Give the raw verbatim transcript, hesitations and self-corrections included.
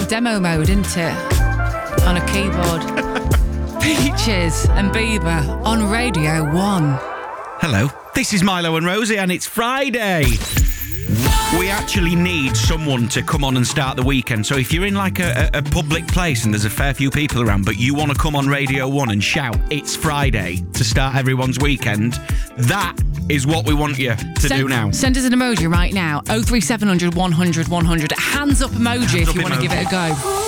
demo mode, isn't it? On a keyboard. Peaches and Bieber on Radio one. Hello, this is Milo and Rosie, and it's Friday. We actually need someone to come on and start the weekend. So if you're in like a, a public place and there's a fair few people around, but you want to come on Radio one and shout, it's Friday, to start everyone's weekend, that is what we want you to send, do now. Send us an emoji right now. oh three seven hundred, one hundred, one hundred. Hands up emoji Hands if up you want to emoji. give it a go.